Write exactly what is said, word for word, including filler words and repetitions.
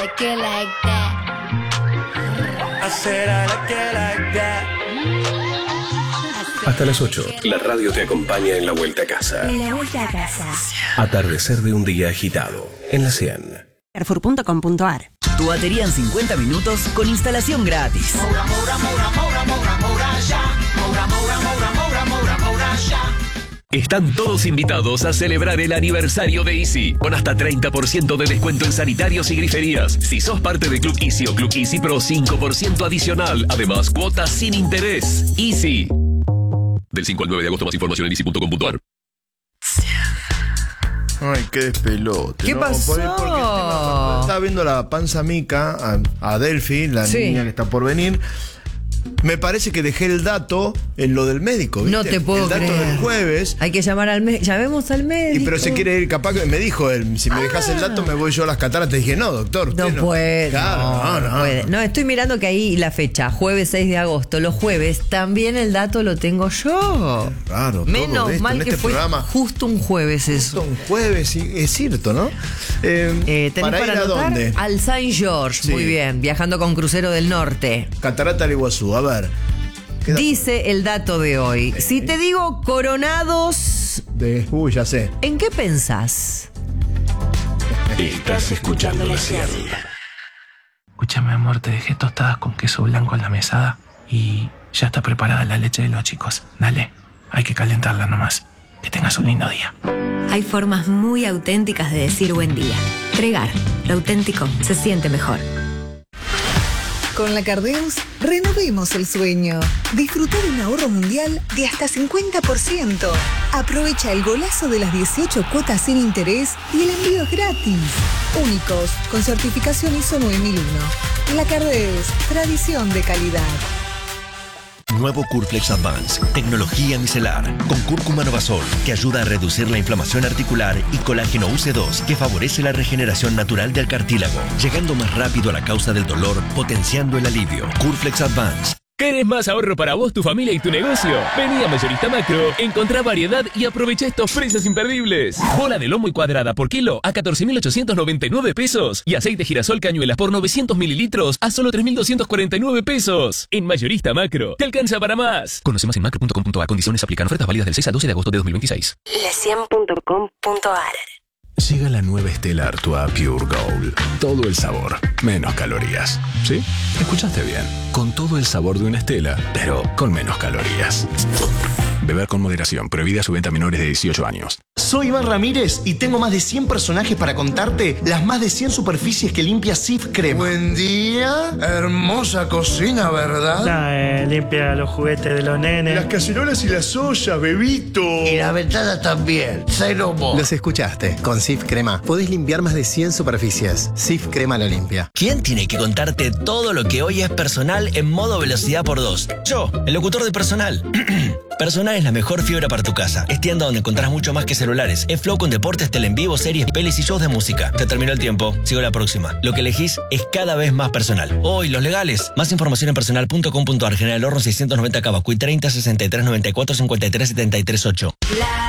Like it like that. I said I like it like that. Hasta las ocho, la radio te acompaña en la vuelta a casa. En la vuelta a casa. Atardecer de un día agitado, en la cien. Carrefour punto com punto a r. Tu batería en cincuenta minutos con instalación gratis. Moura, Moura, Moura, Moura, Moura, Moura, ya. Moura, Moura, Moura, Moura, Moura, Moura, ya. Están todos invitados a celebrar el aniversario de Easy, con hasta treinta por ciento de descuento en sanitarios y griferías. Si sos parte de Club Easy o Club Easy Pro, cinco por ciento adicional. Además, cuotas sin interés. Easy. Del cinco al nueve de agosto, más información en easy punto com punto a r. Ay, qué despelote. ¿Qué ¿no? pasó? Porque, porque el tema, estaba viendo la panza mica a, a Delphi, la Sí. niña que está por venir. Me parece que dejé el dato en lo del médico, ¿viste? No te puedo El dato creer. del jueves. Hay que llamar al médico. Llamemos al médico. Y pero se quiere ir, capaz que me dijo él, si me Ah. dejas el dato me voy yo a las cataratas. Dije, no, doctor. No usted puede. Claro, no, no. no puede. No, estoy mirando que ahí la fecha, jueves seis de agosto. Los jueves también el dato lo tengo yo. Raro. Menos todo esto, mal en que este fue programa. justo un jueves eso. Un jueves, sí, es cierto, ¿no? Eh, Eh, ¿Tenés ¿Para, para ir a anotar? dónde? Al Saint George, Sí. muy bien, viajando con Crucero del Norte. Catarata del Iguazú, a ver. ¿Qué dato? Dice el dato de hoy. Si te digo coronados, De, uy, ya sé. ¿en qué pensás? Estás escuchando la cien. Escúchame, amor, te dejé tostadas con queso blanco en la mesada y ya está preparada la leche de los chicos. Dale, hay que calentarla nomás. Que tengas un lindo día. Hay formas muy auténticas de decir buen día. Tregar, lo auténtico se siente mejor. Con la Cardeus, renovemos el sueño. Disfruta de un ahorro mundial de hasta cincuenta por ciento. Aprovecha el golazo de las dieciocho cuotas sin interés y el envío es gratis. Únicos, con certificación I S O nueve mil uno. La Cardeus, tradición de calidad. Nuevo Curflex Advance, tecnología micelar, con cúrcuma novasol, que ayuda a reducir la inflamación articular, y colágeno U C dos, que favorece la regeneración natural del cartílago, llegando más rápido a la causa del dolor, potenciando el alivio. Curflex Advance. ¿Querés más ahorro para vos, tu familia y tu negocio? Vení a Mayorista Macro, encontrá variedad y aprovecha estos precios imperdibles. Bola de lomo y cuadrada por kilo a catorce mil ochocientos noventa y nueve pesos. Y aceite girasol cañuelas por novecientos mililitros a solo tres mil doscientos cuarenta y nueve pesos. En Mayorista Macro, te alcanza para más. Conoce más en macro punto com punto a. Condiciones aplican. Ofertas válidas del seis al doce de agosto de dos mil veintiséis. la cien punto com punto a r. Llega la nueva Stella Artois Pure Gold. Todo el sabor, menos calorías. ¿Sí? Escuchaste bien. Con todo el sabor de una Stella, pero con menos calorías. Beber con moderación. Prohibida su venta a menores de dieciocho años. Soy Iván Ramírez y tengo más de cien personajes para contarte las más de cien superficies que limpia Cif Crema. Buen día. Hermosa cocina, ¿verdad? Nah, eh, limpia los juguetes de los nenes. Las cacerolas y las ollas, bebito. Y la ventana también. Cero mo. Los escuchaste. Con Cif Crema podés limpiar más de cien superficies. Cif Crema lo limpia. ¿Quién tiene que contarte todo lo que hoy es personal en modo velocidad por dos? Yo, el locutor de Personal. Personal es la mejor fibra para tu casa. Es tienda donde encontrás mucho más que celulares. Es Flow con deportes, tele en vivo, series, pelis y shows de música. Te terminó el tiempo. Sigo la próxima. Lo que elegís es cada vez más personal. Hoy, los legales. Más información en personal punto com punto a r. General Horno seiscientos noventa Cava. Cuy treinta, sesenta y tres, noventa y cuatro, cincuenta y tres, setenta y tres, ocho. La